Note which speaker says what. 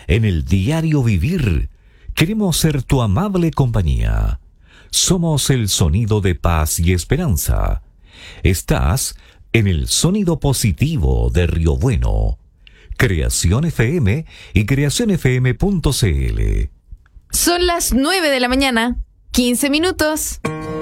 Speaker 1: en el diario vivir. Queremos ser tu amable compañía. Somos el sonido de paz y esperanza. Estás en el sonido positivo de Río Bueno. Creación FM y creacionfm.cl.
Speaker 2: Son las 9 de la mañana, 15 minutos.